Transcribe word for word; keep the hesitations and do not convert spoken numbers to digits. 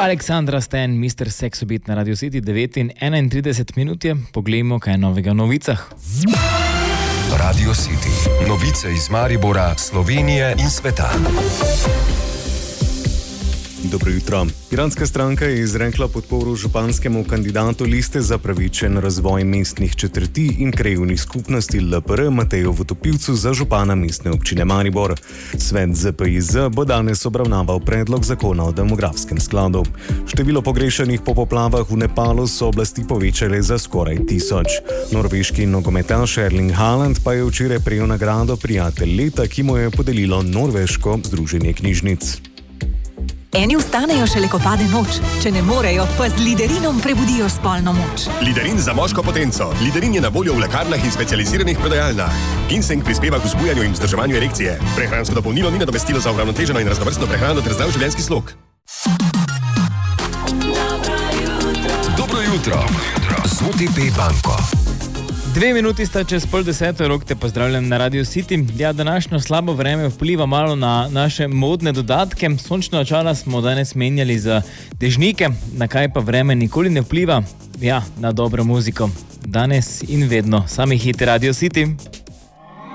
Aleksandra Sten, mister Seksobit na Radio City, devet in enaintrideset minut je. Poglejmo, kaj je novega v novicah. Radio City. Novice iz Maribora, Slovenije in sveta. Dobro jutro. Piratska stranka je izrekla podporo županskemu kandidatu Liste za pravičen razvoj mestnih četrti in krajevnih skupnosti L P R Mateju Vodopivcu za župana mestne občine Maribor. Svet Z P I Z bo danes obravnaval predlog zakona o demografskem skladu. Število pogrešanih po poplavah v Nepalu so oblasti povečale za skoraj tisoč. Norveški nogometaš Erling Haaland pa je včeraj prejel nagrado Prijatelj leta, ki mu je podelilo Norveško združenje knjižnic. Eni vstanejo šele, ko pade noč. Če ne morejo, pa z Liderinom prebudijo spolno moč. Liderin za moško potenco. Liderin je na voljo v lekarnah in specializiranih prodajalnah. Ginseng prispeva k vzbujanju in vzdrževanju erekcije. Prehransko dopolnilo ni nadomestilo za uravnoteženo in raznovrstno prehrano ter zdrav življenjski slog. Dobro jutro. Z O T P banko. Dve minuti sta čez pol deseto, rok te pozdravljam na Radio City. Ja, današnjo slabo vreme vpliva malo na naše modne dodatke. Sončna očala smo danes menjali za dežnike, na kaj pa vreme nikoli ne vpliva? Ja, na dobro muziko. Danes in vedno, sami hiti Radio City.